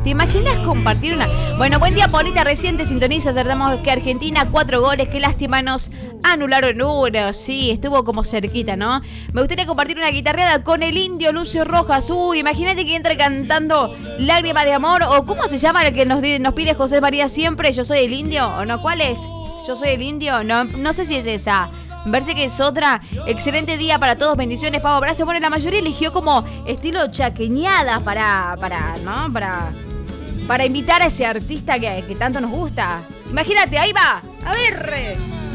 ¿Te imaginas compartir una? Bueno, buen día, Paulita. Recién te sintonizo. Acertamos que Argentina 4 goles. Qué lástima, nos anularon uno. Sí, estuvo como cerquita, ¿no? Me gustaría compartir una guitarreada con el Indio Lucio Rojas. Uy, imagínate que entre cantando Lágrima de Amor. O ¿cómo se llama el que nos pide José María siempre? ¿Yo soy el Indio? ¿O no? ¿Cuál es? ¿Yo soy el Indio? No sé si es esa. Me parece que es otra. Excelente día para todos, bendiciones, Pavo, abrazo. Bueno, la mayoría eligió como estilo chaqueñadas para invitar a ese artista que tanto nos gusta. Imagínate, ahí va. A ver.